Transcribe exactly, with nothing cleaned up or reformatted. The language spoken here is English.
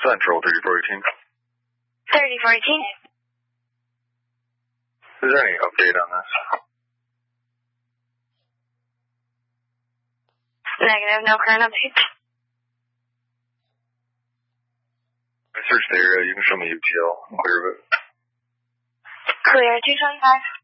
Central, thirty-four eighteen. thirty-four eighteen. Is there any update on this? Negative, no current update. I searched the area, you can show me U T L, clear of it. Clear, two twenty-five.